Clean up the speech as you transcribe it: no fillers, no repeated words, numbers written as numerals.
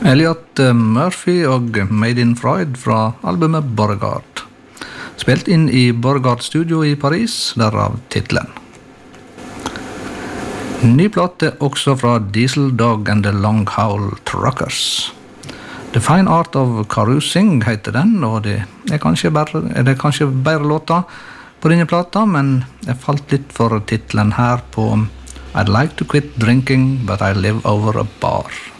Elliot Murphy og Made in Freud fra albumet Beauregard. Spilt inn i Beauregard Studio i Paris, derav titlen. Ny plate også fra Diesel Dog and the Long Howl Truckers. The Fine Art of Carousing heter den, og det er kanskje bare låter på denne plata, men jeg falt litt for titlen her på I'd like to quit drinking, but I live over a bar.